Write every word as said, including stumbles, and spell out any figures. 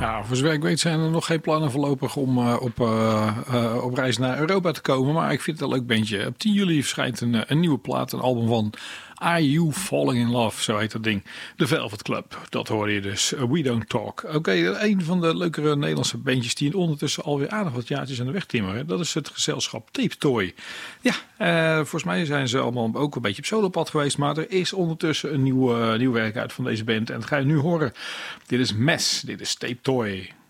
Ja, voor zover ik weet zijn er nog geen plannen voorlopig om uh, op, uh, uh, op reis naar Europa te komen. Maar ik vind het een leuk bandje. Op tien juli verschijnt een, een nieuwe plaat, een album van Are You Falling in Love, zo heet dat ding. The Velvet Club, dat hoorde je dus. Uh, We Don't Talk. Oké, okay, een van de leukere Nederlandse bandjes die ondertussen alweer aardig wat jaartjes aan de weg timmeren. Dat is het gezelschap Tape Toy. Ja, uh, volgens mij zijn ze allemaal ook een beetje op solopad geweest. Maar er is ondertussen een nieuw, uh, nieuw werk uit van deze band. En dat ga je nu horen. Dit is Mess, dit is Tape Toy.